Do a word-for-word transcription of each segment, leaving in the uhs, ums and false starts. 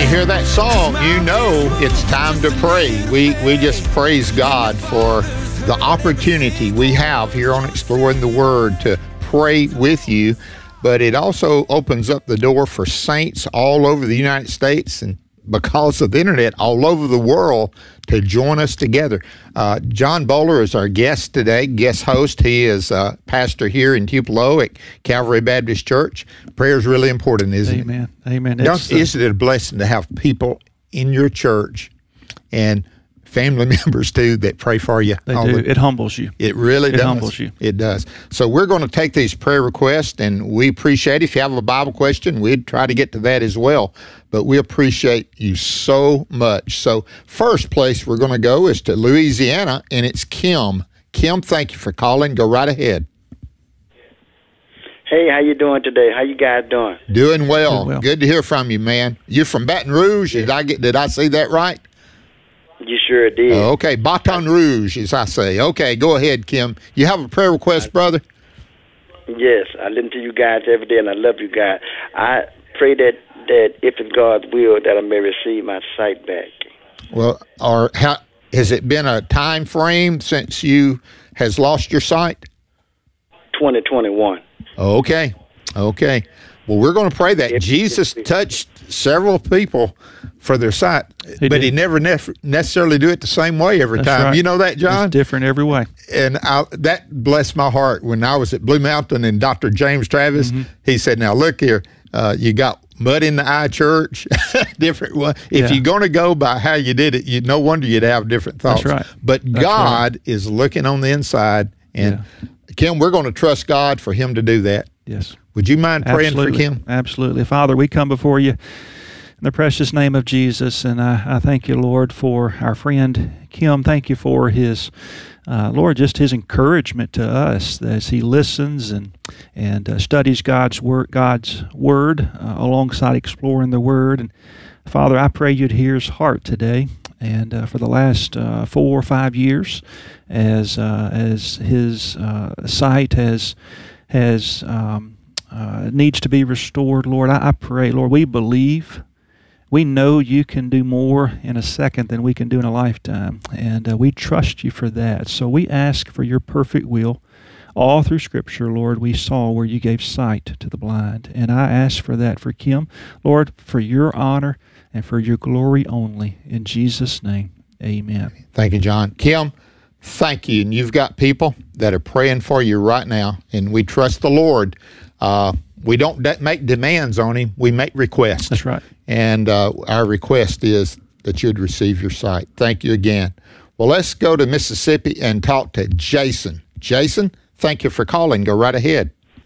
you hear that song, you know it's time to pray. We we just praise God for the opportunity we have here on Exploring the Word to pray with you, but it also opens up the door for saints all over the United States and because of the internet all over the world to join us together. Uh, John Bowler is our guest today, guest host. He is a pastor here in Tupelo at Calvary Baptist Church. Prayer is really important, isn't Amen. it? Amen. Amen. Uh, isn't it a blessing to have people in your church and family members too that pray for you? They do. The, it humbles you. It really it does. It humbles you. It does. So we're going to take these prayer requests, and we appreciate it. If you have a Bible question, we'd try to get to that as well. But we appreciate you so much. So first place we're going to go is to Louisiana, and it's Kim. Kim, thank you for calling. Go right ahead. Hey, how you doing today? How you guys doing? Doing well. Doing well. Good to hear from you, man. You're from Baton Rouge. Did I get? Did I say that right? You sure did. Oh, okay, Baton Rouge, as I say. Okay, go ahead, Kim. You have a prayer request, brother? Yes, I listen to you guys every day, and I love you guys. I pray that, that if it's God's will, that I may receive my sight back. Well, or how, has it been a time frame since you has lost your sight? twenty twenty-one. Okay, okay. Well, we're going to pray that. If, Jesus if, touched several people for their sight, he but did. he never nef- necessarily do it the same way every That's time. Right. You know that, John? It's different every way. And I, that blessed my heart when I was at Blue Mountain and Doctor James Travis, mm-hmm. he said, now look here, uh, you got mud in the eye church, different one. If yeah. you're going to go by how you did it, you no wonder you'd have different thoughts. That's right. But That's God right. is looking on the inside, and yeah. Kim, we're going to trust God for him to do that. Yes. Would you mind praying Absolutely. for Kim? Absolutely. Father, we come before you in the precious name of Jesus, and I, I thank you, Lord, for our friend Kim. Thank you for his, uh, Lord, just his encouragement to us as he listens and and uh, studies God's word, God's word uh, alongside exploring the Word. And Father, I pray you'd hear his heart today. And uh, for the last uh, four or five years, as uh, as his uh, sight has has um, uh, needs to be restored, Lord, I, I pray, Lord, we believe, we know you can do more in a second than we can do in a lifetime, and uh, we trust you for that. So we ask for your perfect will. All through Scripture, Lord, we saw where you gave sight to the blind, and I ask for that for Kim, Lord, for your honor and for your glory only. In Jesus' name, amen. Thank you, John. Kim, thank you. And you've got people that are praying for you right now, and we trust the Lord. Uh, we don't de- make demands on him. We make requests. That's right. And uh, our request is that you'd receive your sight. Thank you again. Well, let's go to Mississippi and talk to Jason. Jason, thank you for calling. Go right ahead.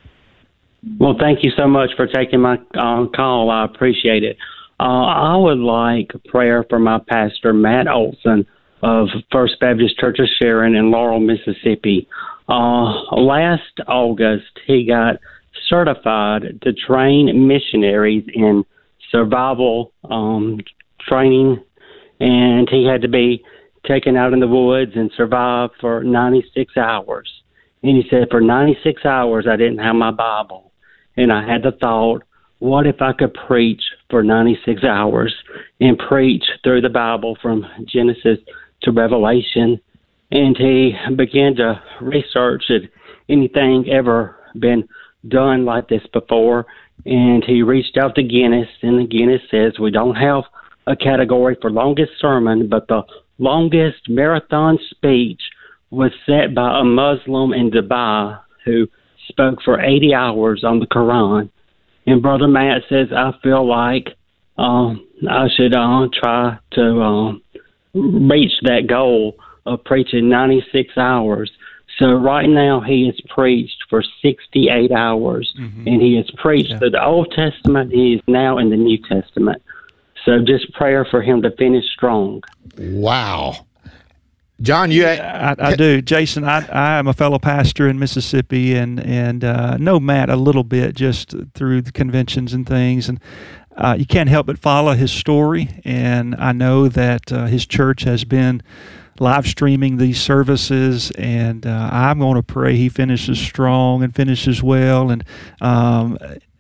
Well, thank you so much for taking my uh, call. I appreciate it. Uh, I would like prayer for my pastor, Matt Olson, of First Baptist Church of Sharon in Laurel, Mississippi. Uh, last August, he got certified to train missionaries in survival um, training, and he had to be taken out in the woods and survive for ninety-six hours. And he said, for ninety-six hours, I didn't have my Bible. And I had the thought, what if I could preach for ninety-six hours and preach through the Bible from Genesis to Revelation? And he began to research had anything ever been done like this before. And he reached out to Guinness, and Guinness says we don't have a category for longest sermon, but the longest marathon speech was set by a Muslim in Dubai who spoke for eighty hours on the Quran. And Brother Matt says, I feel like um, I should uh, try to um, reach that goal of preaching ninety-six hours. So right now he has preached for sixty-eight hours, mm-hmm. and he has preached yeah. through the Old Testament. He is now in the New Testament. So just prayer for him to finish strong. Wow. John, you... I, I do. Jason, I, I am a fellow pastor in Mississippi and, and uh, know Matt a little bit just through the conventions and things. And uh, you can't help but follow his story. And I know that uh, his church has been live streaming these services, and uh, I'm going to pray he finishes strong and finishes well. And um,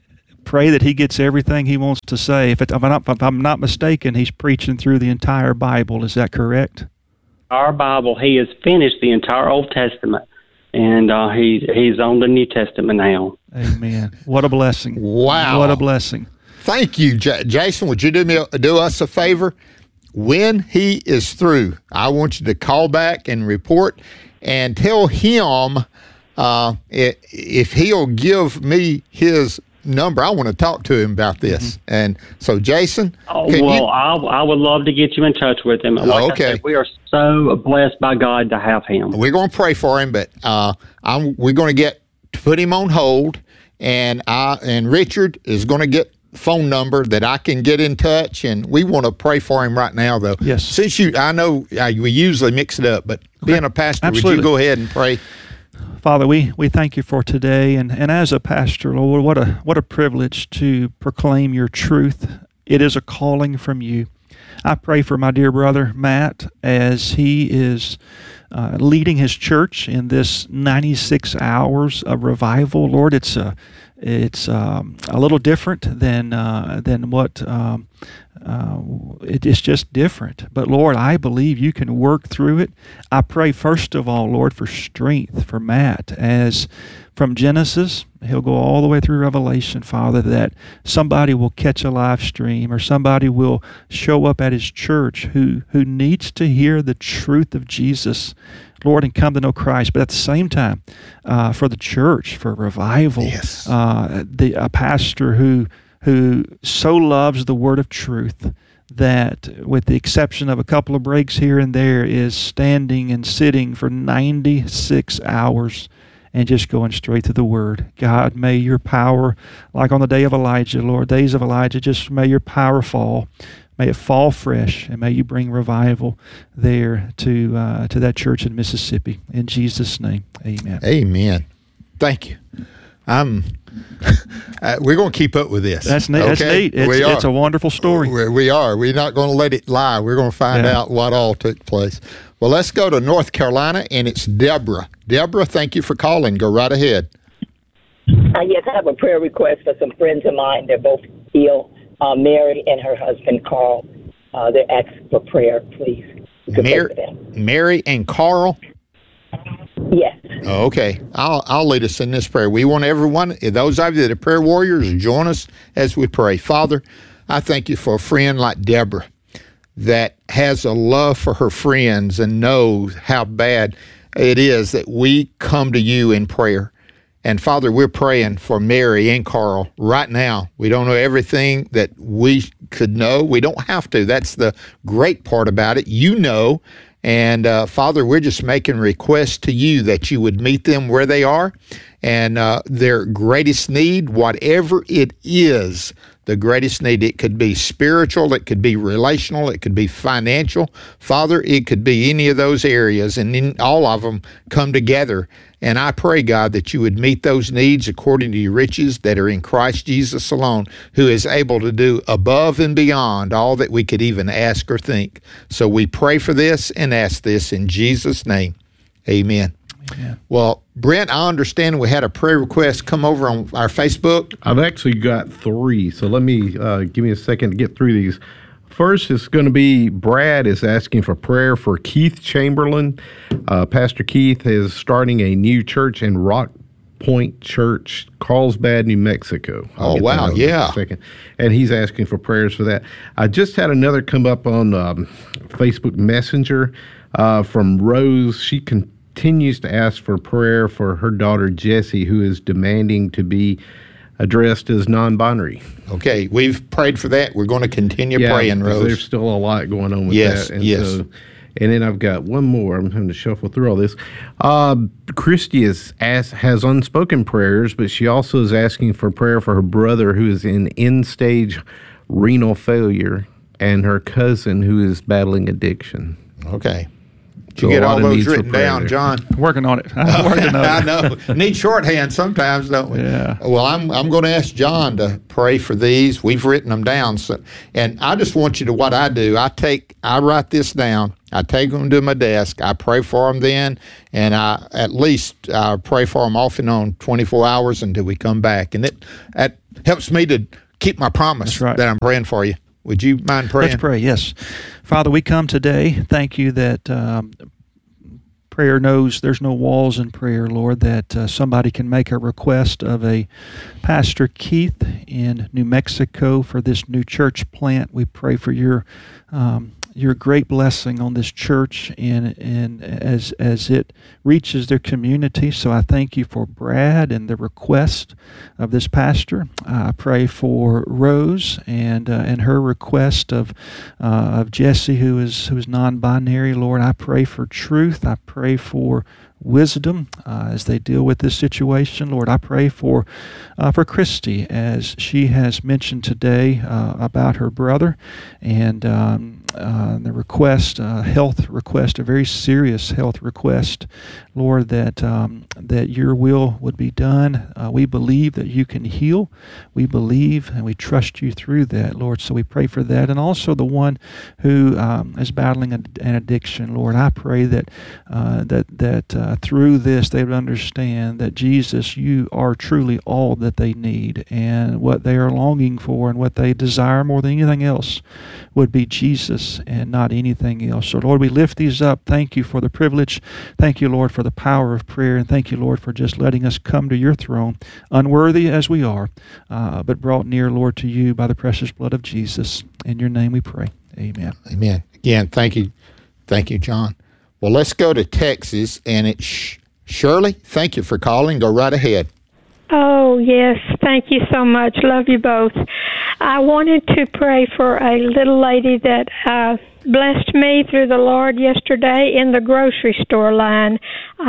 pray that he gets everything he wants to say. If, it, if, I'm not, if I'm not mistaken, he's preaching through the entire Bible. Is that correct? Our Bible, he has finished the entire Old Testament, and uh, he's he's on the New Testament now. Amen. What a blessing! Wow, what a blessing! Thank you, J- Jason. Would you do me do us a favor? When he is through, I want you to call back and report, and tell him uh, if he'll give me his number. I want to talk to him about this. Mm-hmm. And so, Jason, oh, well, you... I, I would love to get you in touch with him. Like oh, okay, I said, we are so blessed by God to have him. We're going to pray for him, but uh, I'm, we're going to get to put him on hold, and I and Richard is going to get phone number that I can get in touch, and we want to pray for him right now, though. Yes. Since you, I know uh, we usually mix it up, but okay. Being a pastor, Absolutely. Would you go ahead and pray? Father, we, we thank you for today, and, and as a pastor, Lord, what a what a privilege to proclaim your truth. It is a calling from you. I pray for my dear brother Matt as he is uh, leading his church in this ninety-six hours of revival. Lord, it's a it's um, a little different than uh, than what. Um, Uh, it, it's just different. But, Lord, I believe you can work through it. I pray, first of all, Lord, for strength for Matt as from Genesis, he'll go all the way through Revelation, Father, that somebody will catch a live stream or somebody will show up at his church who, who needs to hear the truth of Jesus, Lord, and come to know Christ. But at the same time, uh, for the church, for revival, yes. uh, the a pastor who who so loves the word of truth that, with the exception of a couple of breaks here and there, is standing and sitting for ninety-six hours and just going straight to the word. God, may your power, like on the day of Elijah, Lord, days of Elijah, just may your power fall. May it fall fresh, and may you bring revival there to uh, to that church in Mississippi. In Jesus' name, amen. Amen. Thank you. I'm... Uh, we're going to keep up with this. That's neat. Okay? That's neat. It's, we are. It's a wonderful story. We, we are. We're not going to let it lie. We're going to find yeah. out what all took place. Well, let's go to North Carolina, and it's Deborah. Deborah, thank you for calling. Go right ahead. Uh, yes, I have a prayer request for some friends of mine. They're both ill. Uh, Mary and her husband, Carl. Uh, they're asking for prayer, please. Mary, Mary and Carl? Yes. Okay. I'll I'll lead us in this prayer. We want everyone, those of you that are prayer warriors, join us as we pray. Father, I thank you for a friend like Deborah that has a love for her friends and knows how bad it is that we come to you in prayer. And Father, we're praying for Mary and Carl right now. We don't know everything that we could know. We don't have to. That's the great part about it. You know. And, uh, Father, we're just making requests to you that you would meet them where they are and uh, their greatest need, whatever it is, the greatest need. It could be spiritual, it could be relational, it could be financial. Father, it could be any of those areas, and in all of them come together. And I pray, God, that you would meet those needs according to your riches that are in Christ Jesus alone, who is able to do above and beyond all that we could even ask or think. So we pray for this and ask this in Jesus' name. Amen. Amen. Well, Brent, I understand we had a prayer request come over on our Facebook. I've actually got three, so let me uh, give me a second to get through these. First is going to be Brad is asking for prayer for Keith Chamberlain. Uh, Pastor Keith is starting a new church in Rock Point Church, Carlsbad, New Mexico. I'll oh, wow, yeah. Second. And he's asking for prayers for that. I just had another come up on um, Facebook Messenger uh, from Rose. She continues to ask for prayer for her daughter, Jessie, who is demanding to be addressed as non-binary. Okay, we've prayed for that. We're going to continue yeah, praying, Rose. There's still a lot going on with yes, that. And yes, so, and then I've got one more. I'm having to shuffle through all this. Uh, Christy is asked, has unspoken prayers, but she also is asking for prayer for her brother who is in end-stage renal failure and her cousin who is battling addiction. Okay. Did you so get all those written down, there. John? Working on it. I'm working on it. I know. Need shorthand sometimes, don't we? Yeah. Well, I'm I'm going to ask John to pray for these. We've written them down, so, and I just want you to what I do. I take I write this down, I take them to my desk. I pray for them then, and I at least uh, pray for them off and on twenty-four hours until we come back. And it that helps me to keep my promise right. that I'm praying for you. Would you mind praying? Let's pray, yes. Father, we come today. Thank you that um, prayer knows there's no walls in prayer, Lord, that uh, somebody can make a request of a Pastor Keith in New Mexico for this new church plant. We pray for your um, your great blessing on this church and and as as it reaches their community. So I thank you for Brad and the request of this pastor. I pray for Rose and uh, and her request of uh, of Jesse, who is who is non-binary. Lord, I pray for truth. I pray for wisdom uh, as they deal with this situation. Lord, I pray for uh, for Christy as she has mentioned today uh, about her brother and um, uh, the request, uh, health request, a very serious health request. Lord, that um, that your will would be done. Uh, we believe that you can heal. We believe and we trust you through that, Lord. So we pray for that, and also the one who um, is battling an addiction. Lord, I pray that uh, that that. Uh, Uh, through this, they would understand that Jesus, you are truly all that they need, and what they are longing for and what they desire more than anything else would be Jesus and not anything else. So, Lord, we lift these up. Thank you for the privilege. Thank you, Lord, for the power of prayer, and thank you, Lord, for just letting us come to your throne, unworthy as we are, uh, but brought near, Lord, to you by the precious blood of Jesus. In your name we pray. Amen. Amen. Again, thank you. Thank you, John. Well, let's go to Texas, and it's Sh- Shirley. Thank you for calling. Go right ahead. Oh, yes. Thank you so much. Love you both. I wanted to pray for a little lady that uh, blessed me through the Lord yesterday in the grocery store line.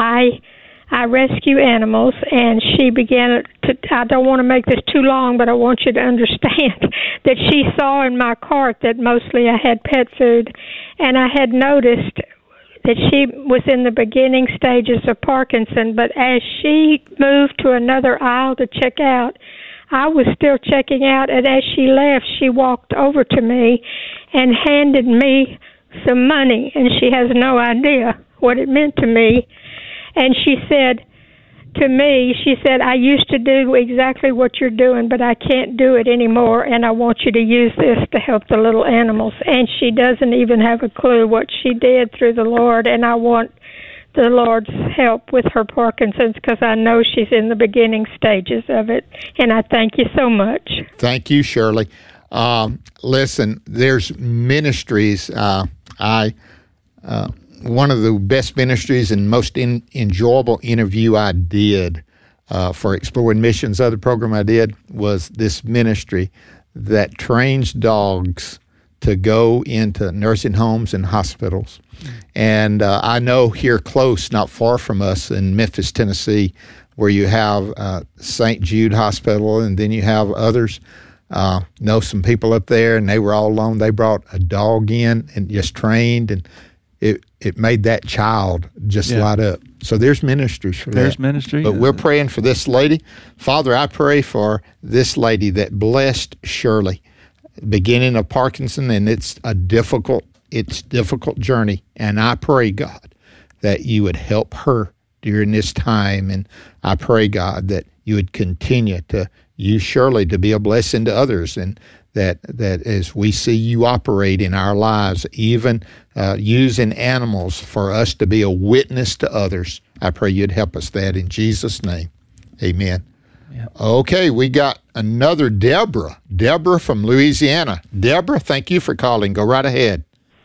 I I rescue animals, and she began to, I don't want to make this too long, but I want you to understand that she saw in my cart that mostly I had pet food, and I had noticed that she was in the beginning stages of Parkinson, but as she moved to another aisle to check out, I was still checking out, and as she left, she walked over to me and handed me some money, and she has no idea what it meant to me. And she said to me, she said, I used to do exactly what you're doing, but I can't do it anymore, and I want you to use this to help the little animals. And she doesn't even have a clue what she did through the Lord, and I want the Lord's help with her Parkinson's because I know she's in the beginning stages of it, and I thank you so much. Thank you, Shirley. Um, listen, there's ministries. Uh, I... Uh, One of the best ministries and most in, enjoyable interview I did uh, for Exploring Missions, other program I did, was this ministry that trains dogs to go into nursing homes and hospitals. Mm. And uh, I know here close, not far from us in Memphis, Tennessee, where you have uh, Saint Jude Hospital, and then you have others. Uh, know some people up there, and they were all alone. They brought a dog in and just trained, and it it made that child just yeah. light up. So there's ministries for there's that. There's ministry. But we're praying for this lady. Father, I pray for this lady that blessed Shirley, beginning of Parkinson, and it's a difficult, it's difficult journey. And I pray, God, that you would help her during this time. And I pray, God, that you would continue to use Shirley to be a blessing to others, and that that as we see you operate in our lives, even uh, using animals for us to be a witness to others, I pray you'd help us that in Jesus' name. Amen. Yeah. Okay, we got another Deborah. Deborah from Louisiana. Deborah, thank you for calling. Go right ahead.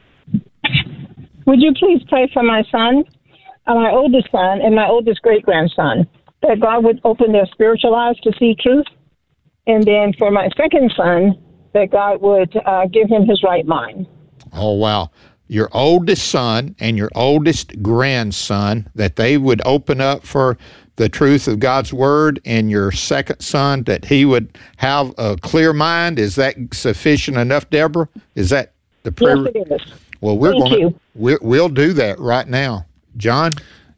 Would you please pray for my son, uh, my oldest son, and my oldest great-grandson, that God would open their spiritual eyes to see truth? And then for my second son, that God would uh, give him his right mind. Oh, wow. Your oldest son and your oldest grandson, that they would open up for the truth of God's word, and your second son, that he would have a clear mind. Is that sufficient enough, Deborah? Is that the prayer? Yes, it is. Well, we're Thank going you. to we'll do that right now. John?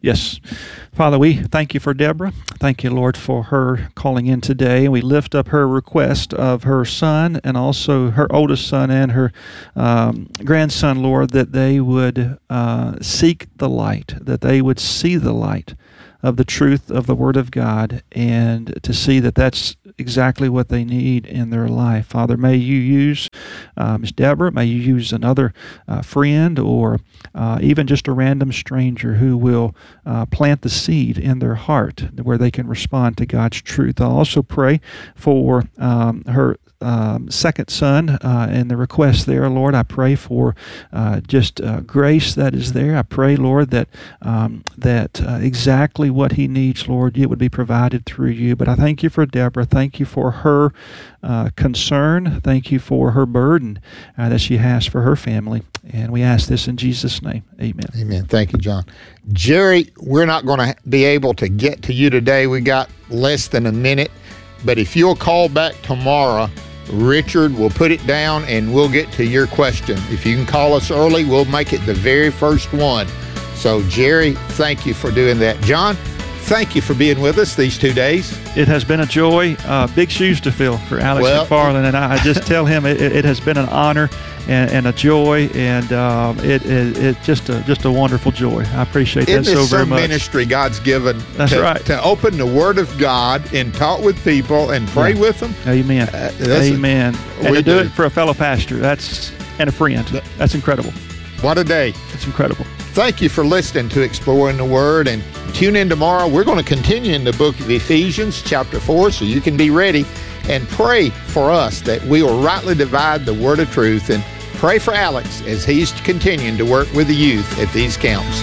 Yes. Father, we thank you for Deborah. Thank you, Lord, for her calling in today. We lift up her request of her son and also her oldest son and her um, grandson, Lord, that they would uh, seek the light, that they would see the light of the truth of the Word of God, and to see that that's exactly what they need in their life. Father, may you use uh, Miss Deborah, may you use another uh, friend or uh, even just a random stranger who will uh, plant the seed in their heart where they can respond to God's truth. I also pray for um, her Um, second son uh, and the request there, Lord. I pray for uh, just uh, grace that is there. I pray, Lord, that um, that uh, exactly what he needs, Lord, it would be provided through you. But I thank you for Deborah. Thank you for her uh, concern. Thank you for her burden uh, that she has for her family. And we ask this in Jesus' name. Amen. Amen. Thank you, John. Jerry, we're not going to be able to get to you today. We got less than a minute. But if you'll call back tomorrow, Richard will put it down and we'll get to your question. If you can call us early, we'll make it the very first one. So, Jerry, thank you for doing that. John, thank you for being with us these two days. It has been a joy. Uh, big shoes to fill for Alex Well, McFarland, and I, I just tell him it, it has been an honor and, and a joy, and um, it, it, it just a just a wonderful joy. I appreciate that Isn't so this very some much. ministry God's given That's to, right. to open the Word of God and talk with people and pray Yeah. with them? Amen. Uh, that's- Amen. And we to do do. it for a fellow pastor, that's and a friend. That's incredible. What a day. That's incredible. Thank you for listening to Exploring the Word, and tune in tomorrow. We're going to continue in the book of Ephesians, chapter four, so you can be ready and pray for us that we will rightly divide the word of truth, and pray for Alex as he's continuing to work with the youth at these camps.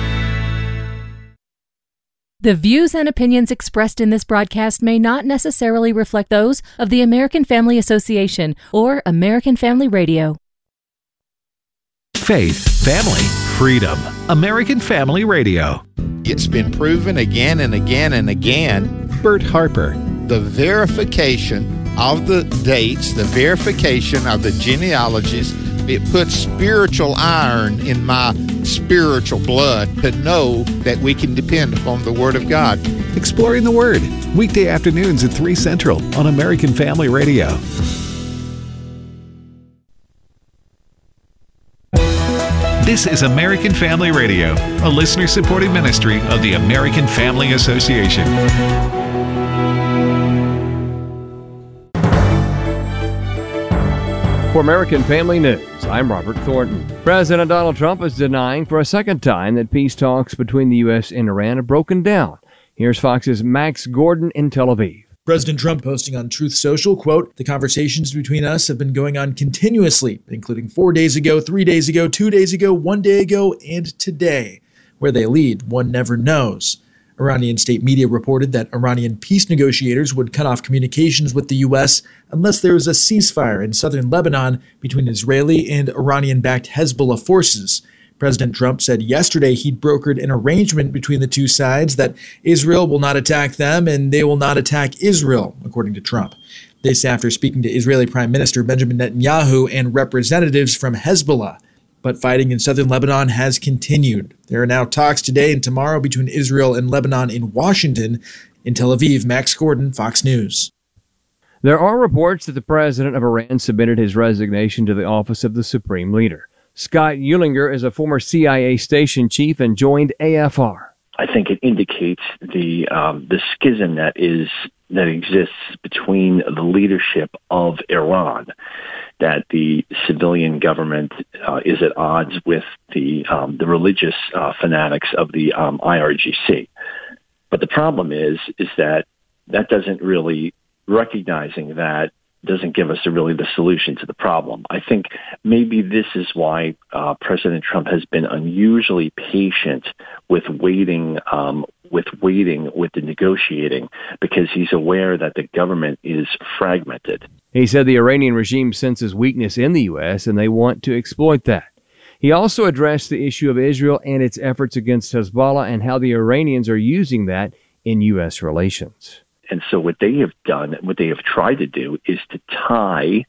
The views and opinions expressed in this broadcast may not necessarily reflect those of the American Family Association or American Family Radio. Faith, family, freedom. American Family Radio. It's been proven again and again and again. Bert Harper. The verification of the dates, the verification of the genealogies, it puts spiritual iron in my spiritual blood to know that we can depend upon the Word of God. Exploring the Word. Weekday afternoons at three Central on American Family Radio. This is American Family Radio, a listener-supported ministry of the American Family Association. For American Family News, I'm Robert Thornton. President Donald Trump is denying for a second time that peace talks between the U S and Iran have broken down. Here's Fox's Max Gordon in Tel Aviv. President Trump posting on Truth Social, quote, "The conversations between us have been going on continuously, including four days ago, three days ago, two days ago, one day ago, and today. Where they lead, one never knows." Iranian state media reported that Iranian peace negotiators would cut off communications with the U S unless there was a ceasefire in southern Lebanon between Israeli and Iranian-backed Hezbollah forces. President Trump said yesterday he'd brokered an arrangement between the two sides that Israel will not attack them and they will not attack Israel, according to Trump. This after speaking to Israeli Prime Minister Benjamin Netanyahu and representatives from Hezbollah. But fighting in southern Lebanon has continued. There are now talks today and tomorrow between Israel and Lebanon in Washington. In Tel Aviv, Max Gordon, Fox News. There are reports that the president of Iran submitted his resignation to the office of the supreme leader. Scott Eulinger is a former C I A station chief and joined A F R. I think it indicates the um, the schism that is that exists between the leadership of Iran, that the civilian government uh, is at odds with the um, the religious uh, fanatics of the um, I R G C. But the problem is is that that doesn't really recognizing that doesn't give us a really the solution to the problem. I think maybe this is why uh, President Trump has been unusually patient with waiting, um, with waiting with the negotiating, because he's aware that the government is fragmented. He said the Iranian regime senses weakness in the U S and they want to exploit that. He also addressed the issue of Israel and its efforts against Hezbollah and how the Iranians are using that in U S relations. And so what they have done, what they have tried to do, is to tie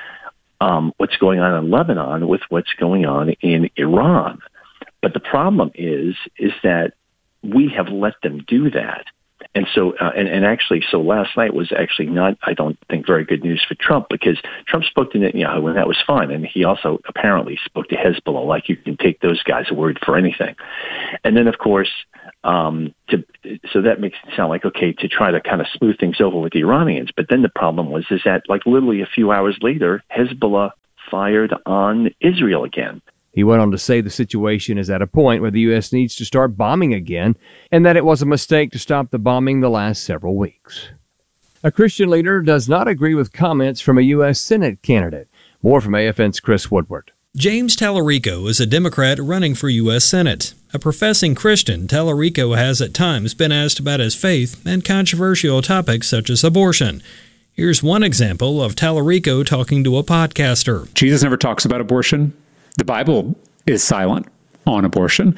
um, what's going on in Lebanon with what's going on in Iran. But the problem is, is that we have let them do that. And so, uh, and, and actually, so last night was actually not, I don't think, very good news for Trump, because Trump spoke to Netanyahu, and that was fine. And he also apparently spoke to Hezbollah, like you can take those guys' word for anything. And then, of course, um, to, so that makes it sound like, okay, to try to kind of smooth things over with the Iranians. But then the problem was, is that like literally a few hours later, Hezbollah fired on Israel again. He went on to say the situation is at a point where the U S needs to start bombing again, and that it was a mistake to stop the bombing the last several weeks. A Christian leader does not agree with comments from a U S Senate candidate. More from A F N's Chris Woodward. James Tallarico is a Democrat running for U S Senate. A professing Christian, Tallarico has at times been asked about his faith and controversial topics such as abortion. Here's one example of Tallarico talking to a podcaster. Jesus never talks about abortion. The Bible is silent on abortion.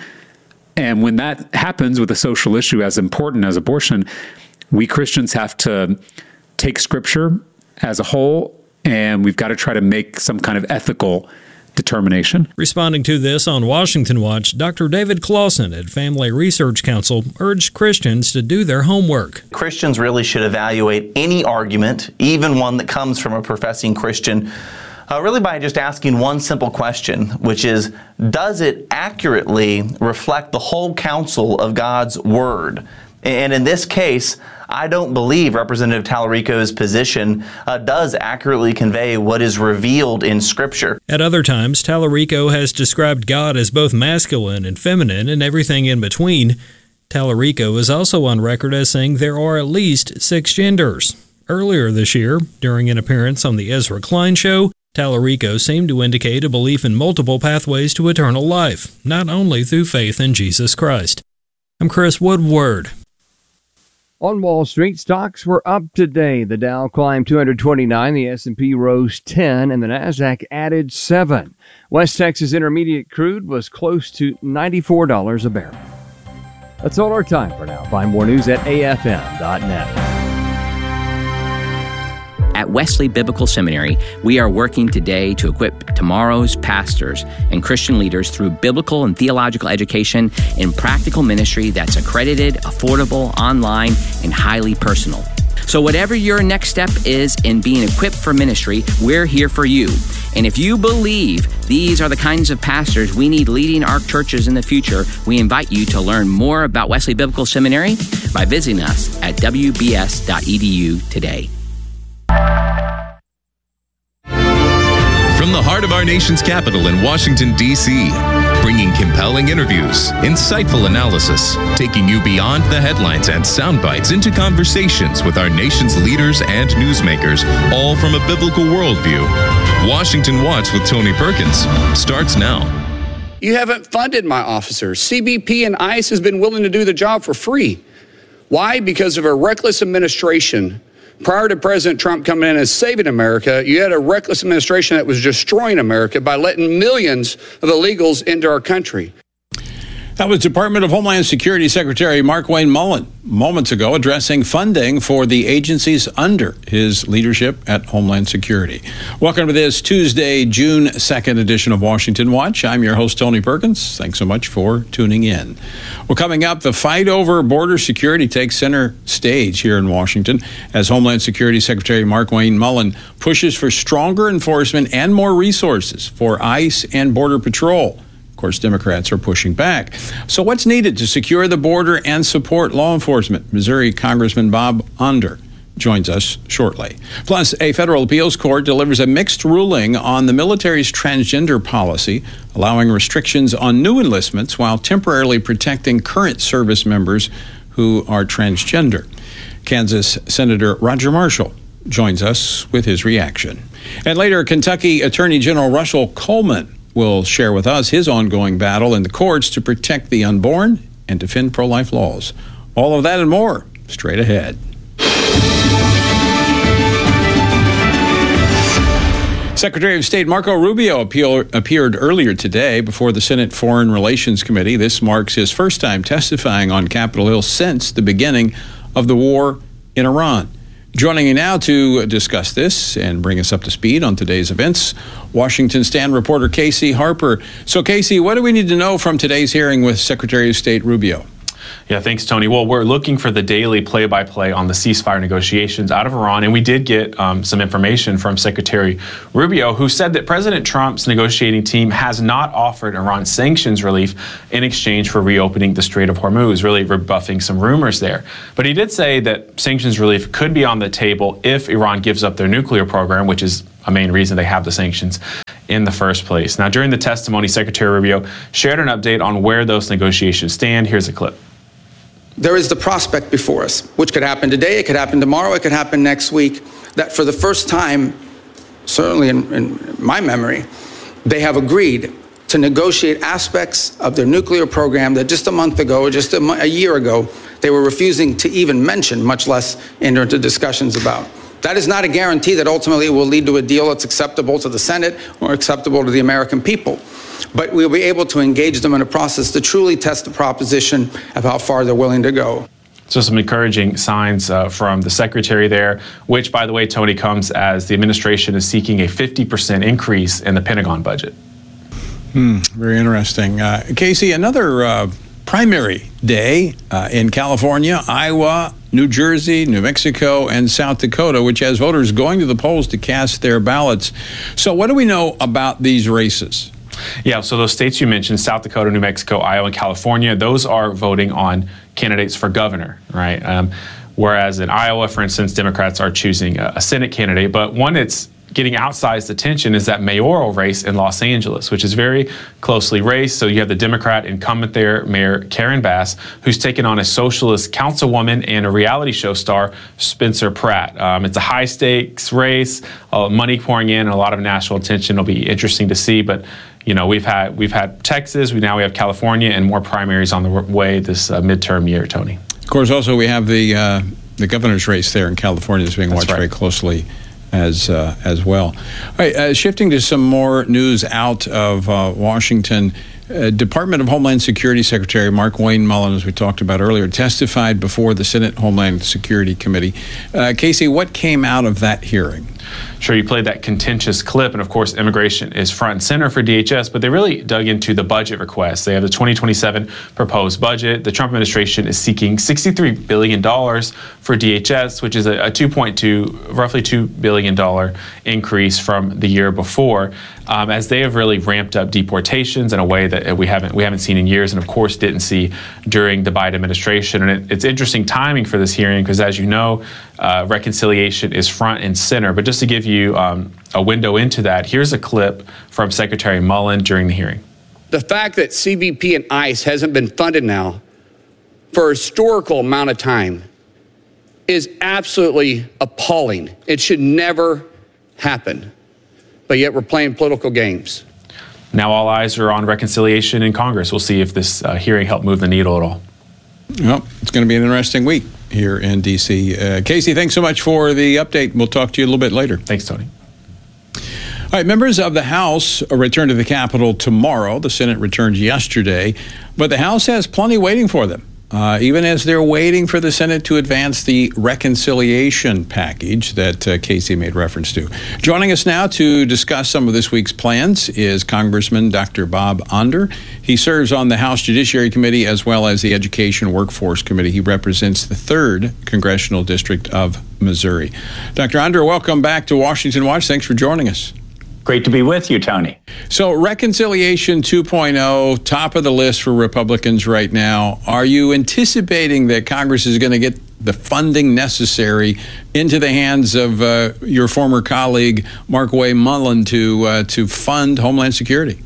And when that happens with a social issue as important as abortion, we Christians have to take Scripture as a whole, and we've got to try to make some kind of ethical determination. Responding to this on Washington Watch, Doctor David Clausen at Family Research Council urged Christians to do their homework. Christians really should evaluate any argument, even one that comes from a professing Christian, Uh, really by just asking one simple question, which is, does it accurately reflect the whole counsel of God's Word? And in this case, I don't believe Representative Tallarico's position uh, does accurately convey what is revealed in Scripture. At other times, Tallarico has described God as both masculine and feminine and everything in between. Tallarico is also on record as saying there are at least six genders. Earlier this year, during an appearance on the Ezra Klein Show, Tallarico seemed to indicate a belief in multiple pathways to eternal life, not only through faith in Jesus Christ. I'm Chris Woodward. On Wall Street, stocks were up today. The Dow climbed two hundred twenty-nine, the S and P rose ten, and the Nasdaq added seven. West Texas Intermediate crude was close to ninety-four dollars a barrel. That's all our time for now. Find more news at A F M dot net. At Wesley Biblical Seminary, we are working today to equip tomorrow's pastors and Christian leaders through biblical and theological education in practical ministry that's accredited, affordable, online, and highly personal. So whatever your next step is in being equipped for ministry, we're here for you. And if you believe these are the kinds of pastors we need leading our churches in the future, we invite you to learn more about Wesley Biblical Seminary by visiting us at w b s dot e d u today. From the heart of our nation's capital in Washington, D C, bringing compelling interviews, insightful analysis, taking you beyond the headlines and sound bites into conversations with our nation's leaders and newsmakers, all from a biblical worldview. Washington Watch with Tony Perkins starts now. You haven't funded my officers. C B P and ICE has been willing to do the job for free. Why? Because of a reckless administration. Prior to President Trump coming in and saving America, you had a reckless administration that was destroying America by letting millions of illegals into our country. That was Department of Homeland Security Secretary Markwayne Mullin moments ago addressing funding for the agencies under his leadership at Homeland Security. Welcome to this Tuesday, June second edition of Washington Watch. I'm your host, Tony Perkins. Thanks so much for tuning in. Well, coming up, the fight over border security takes center stage here in Washington as Homeland Security Secretary Markwayne Mullin pushes for stronger enforcement and more resources for ICE and Border Patrol. Of course, Democrats are pushing back. So what's needed to secure the border and support law enforcement? Missouri Congressman Bob Onder joins us shortly. Plus, a federal appeals court delivers a mixed ruling on the military's transgender policy, allowing restrictions on new enlistments while temporarily protecting current service members who are transgender. Kansas Senator Roger Marshall joins us with his reaction. And later, Kentucky Attorney General Russell Coleman will share with us his ongoing battle in the courts to protect the unborn and defend pro-life laws. All of that and more straight ahead. Secretary of State Marco Rubio appeal, appeared earlier today before the Senate Foreign Relations Committee. This marks his first time testifying on Capitol Hill since the beginning of the war in Iran. Joining me now to discuss this and bring us up to speed on today's events, Washington Stand reporter Casey Harper. So, Casey, what do we need to know from today's hearing with Secretary of State Rubio? Yeah, thanks, Tony. Well, we're looking for the daily play-by-play on the ceasefire negotiations out of Iran, and we did get um, some information from Secretary Rubio, who said that President Trump's negotiating team has not offered Iran sanctions relief in exchange for reopening the Strait of Hormuz, really rebuffing some rumors there. But he did say that sanctions relief could be on the table if Iran gives up their nuclear program, which is a main reason they have the sanctions in the first place. Now, during the testimony, Secretary Rubio shared an update on where those negotiations stand. Here's a clip. There is the prospect before us, which could happen today, it could happen tomorrow, it could happen next week, that for the first time, certainly in, in my memory, they have agreed to negotiate aspects of their nuclear program that just a month ago, or just a, a year ago, they were refusing to even mention, much less enter into discussions about. That is not a guarantee that ultimately it will lead to a deal that's acceptable to the Senate or acceptable to the American people. But we'll be able to engage them in a process to truly test the proposition of how far they're willing to go. So some encouraging signs uh, from the secretary there, which, by the way, Tony, comes as the administration is seeking a fifty percent increase in the Pentagon budget. Hmm, very interesting. Uh, Casey, another uh, primary day uh, in California, Iowa, New Jersey, New Mexico, and South Dakota, which has voters going to the polls to cast their ballots. So what do we know about these races? Yeah, so those states you mentioned, South Dakota, New Mexico, Iowa, and California, those are voting on candidates for governor, right? Um, whereas in Iowa, for instance, Democrats are choosing a, a Senate candidate. But one that's getting outsized attention is that mayoral race in Los Angeles, which is very closely raced. So you have the Democrat incumbent there, Mayor Karen Bass, who's taken on a socialist councilwoman and a reality show star, Spencer Pratt. Um, it's a high-stakes race, uh, money pouring in, and a lot of national attention. It'll be interesting to see, but you know, we've had we've had Texas, we now we have California, and more primaries on the way this uh, midterm year, Tony. Of course, also we have the uh, the governor's race there in California is being That's watched right. very closely as uh, as well. All right, uh, shifting to some more news out of uh, Washington. Uh, Department of Homeland Security Secretary Markwayne Mullin, as we talked about earlier, testified before the Senate Homeland Security Committee. Uh, Casey, what came out of that hearing? Sure, you played that contentious clip, and of course, immigration is front and center for D H S, but they really dug into the budget requests. They have the twenty twenty-seven proposed budget. The Trump administration is seeking sixty-three billion dollars for D H S, which is a, a two point two, roughly two billion dollars increase from the year before, um, as they have really ramped up deportations in a way that we haven't we haven't seen in years, and of course didn't see during the Biden administration. And it, it's interesting timing for this hearing because, as you know, uh, reconciliation is front and center. But just to give you um, a window into that, here's a clip from Secretary Mullin during the hearing. The fact that C B P and ICE hasn't been funded now for a historical amount of time is absolutely appalling. It should never happen. But yet we're playing political games. Now all eyes are on reconciliation in Congress. We'll see if this uh, hearing helped move the needle at all. Well, it's going to be an interesting week here in D C. Uh, Casey, thanks so much for the update. We'll talk to you a little bit later. Thanks, Tony. All right, members of the House return to the Capitol tomorrow. The Senate returned yesterday, but the House has plenty waiting for them, uh, even as they're waiting for the Senate to advance the reconciliation package that uh, Casey made reference to. Joining us now to discuss some of this week's plans is Congressman Doctor Bob Onder. He serves on the House Judiciary Committee as well as the Education Workforce Committee. He represents the third Congressional District of Missouri. Doctor Onder, welcome back to Washington Watch. Thanks for joining us. Great to be with you, Tony. So Reconciliation two point oh, top of the list for Republicans right now. Are you anticipating that Congress is going to get the funding necessary into the hands of uh, your former colleague, Markwayne Mullin, to, uh, to fund Homeland Security?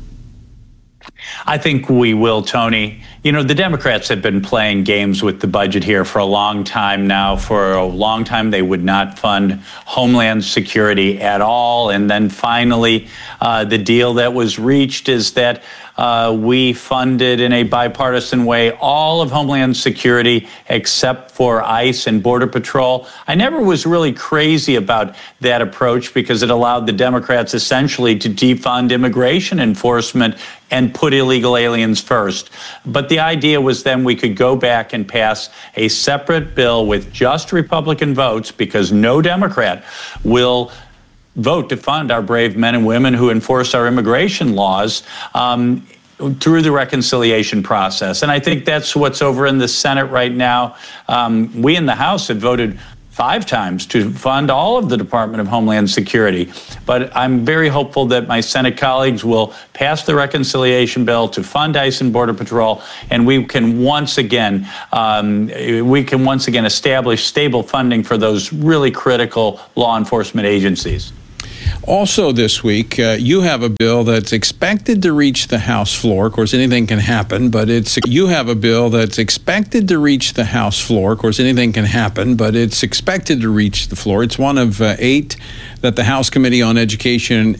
I think we will, Tony. You know, the Democrats have been playing games with the budget here for a long time now. For a long time, they would not fund Homeland Security at all. And then finally, uh, the deal that was reached is that uh, we funded in a bipartisan way all of Homeland Security except for ICE and Border Patrol. I never was really crazy about that approach because it allowed the Democrats essentially to defund immigration enforcement and put illegal aliens first. But the idea was then we could go back and pass a separate bill with just Republican votes because no Democrat will vote to fund our brave men and women who enforce our immigration laws. Um, through the reconciliation process. And I think that's what's over in the Senate right now. Um, we in the House had voted five times to fund all of the Department of Homeland Security. But I'm very hopeful that my Senate colleagues will pass the reconciliation bill to fund ICE and Border Patrol, and we can once again um, we can once again establish stable funding for those really critical law enforcement agencies. Also this week, uh, you have a bill that's expected to reach the House floor. Of course, anything can happen, but it's you have a bill that's expected to reach the House floor. Of course, anything can happen, but it's expected to reach the floor. It's one of uh, eight that the House Committee on Education